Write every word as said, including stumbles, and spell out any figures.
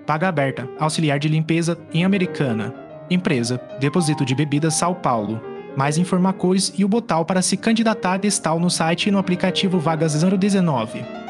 Vaga aberta, auxiliar de limpeza em Americana. Empresa, Depósito de Bebidas São Paulo. Mais informações e o botão para se candidatar a destal no site e no aplicativo Vagas zero dezenove.